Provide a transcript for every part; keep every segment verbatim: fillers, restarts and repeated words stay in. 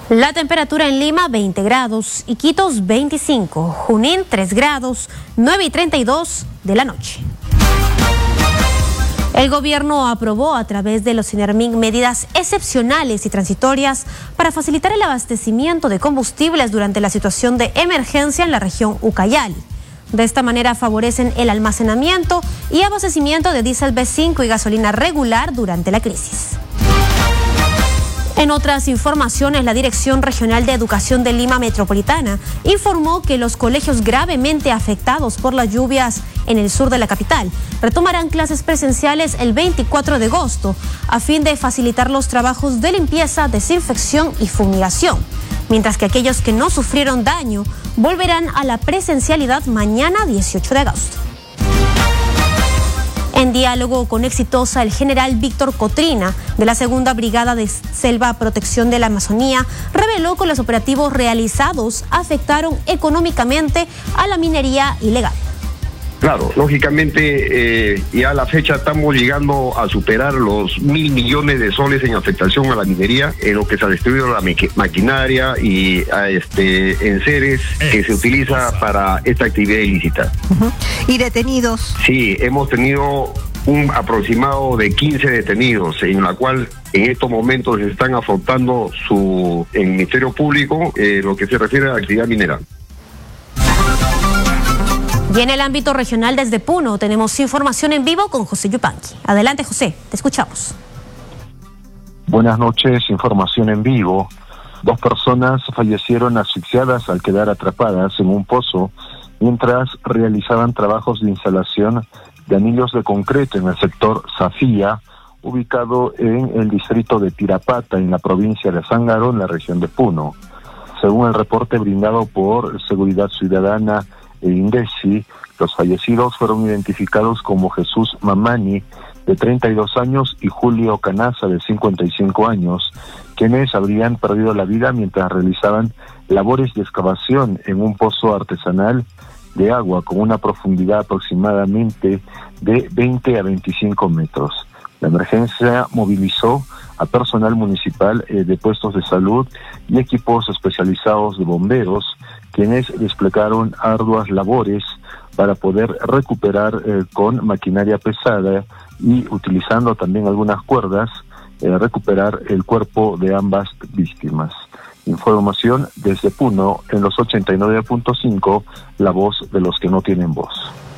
La temperatura en Lima veinte grados, Iquitos veinticinco, Junín tres grados, nueve y treinta y dos de la noche. El gobierno aprobó a través de los Sinermin medidas excepcionales y transitorias para facilitar el abastecimiento de combustibles durante la situación de emergencia en la región Ucayali. De esta manera favorecen el almacenamiento y abastecimiento de diésel B cinco y gasolina regular durante la crisis. En otras informaciones, la Dirección Regional de Educación de Lima Metropolitana informó que los colegios gravemente afectados por las lluvias en el sur de la capital retomarán clases presenciales el veinticuatro de agosto a fin de facilitar los trabajos de limpieza, desinfección y fumigación, mientras que aquellos que no sufrieron daño volverán a la presencialidad mañana dieciocho de agosto. En diálogo con Exitosa, el general Víctor Cotrina, de la Segunda Brigada de Selva Protección de la Amazonía, reveló que los operativos realizados afectaron económicamente a la minería ilegal. Claro, lógicamente eh, ya a la fecha estamos llegando a superar los mil millones de soles en afectación a la minería, en lo que se ha destruido la maquinaria y a este enseres que se utiliza para esta actividad ilícita. Uh-huh. ¿Y detenidos? Sí, hemos tenido un aproximado de quince detenidos, en la cual en estos momentos están afrontando su en el Ministerio Público eh, lo que se refiere a la actividad minera. Y en el ámbito regional desde Puno tenemos información en vivo con José Yupanqui. Adelante, José, te escuchamos. Buenas noches, información en vivo. Dos personas fallecieron asfixiadas al quedar atrapadas en un pozo mientras realizaban trabajos de instalación de anillos de concreto en el sector Safía, ubicado en el distrito de Tirapata, en la provincia de Zángaro, en la región de Puno. Según el reporte brindado por Seguridad Ciudadana e INDECI, los fallecidos fueron identificados como Jesús Mamani, de treinta y dos años, y Julio Canaza, de cincuenta y cinco años, quienes habrían perdido la vida mientras realizaban labores de excavación en un pozo artesanal de agua con una profundidad aproximadamente de veinte a veinticinco metros. La emergencia movilizó a personal municipal eh, de puestos de salud y equipos especializados de bomberos, quienes desplegaron arduas labores para poder recuperar eh, con maquinaria pesada y utilizando también algunas cuerdas, eh, recuperar el cuerpo de ambas víctimas. Información desde Puno en los ochenta y nueve punto cinco, la voz de los que no tienen voz.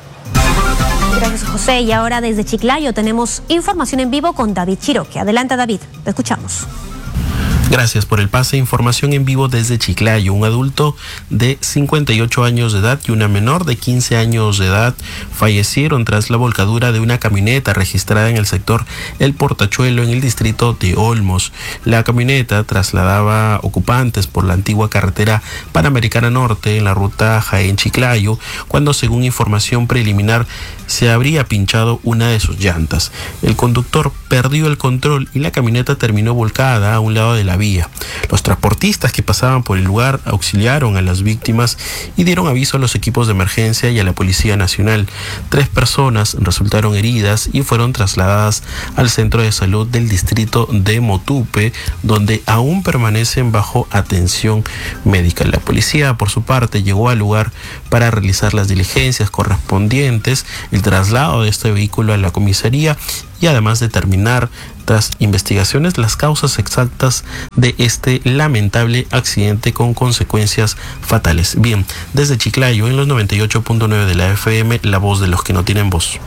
Gracias, José. Y ahora desde Chiclayo tenemos información en vivo con David Chiroque. Adelante, David, te escuchamos. Gracias por el pase. Información en vivo desde Chiclayo. Un adulto de cincuenta y ocho años de edad y una menor de quince años de edad fallecieron tras la volcadura de una camioneta registrada en el sector El Portachuelo, en el distrito de Olmos. La camioneta trasladaba ocupantes por la antigua carretera Panamericana Norte en la ruta Jaén-Chiclayo, cuando, según información preliminar, se habría pinchado una de sus llantas. El conductor perdió el control y la camioneta terminó volcada a un lado de la vía. Los transportistas que pasaban por el lugar auxiliaron a las víctimas y dieron aviso a los equipos de emergencia y a la Policía Nacional. Tres personas resultaron heridas y fueron trasladadas al centro de salud del distrito de Motupe, donde aún permanecen bajo atención médica. La policía, por su parte, llegó al lugar para realizar las diligencias correspondientes, el traslado de este vehículo a la comisaría y además determinar, tras investigaciones, las causas exactas de este lamentable accidente con consecuencias fatales. Bien, desde Chiclayo, en los noventa y ocho punto nueve de la F M, la voz de los que no tienen voz.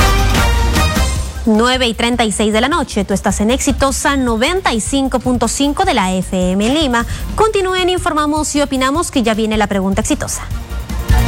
nueve y treinta y seis de la noche, tú estás en Exitosa noventa y cinco punto cinco de la F M en Lima. Continúen, informamos y opinamos que ya viene la pregunta exitosa.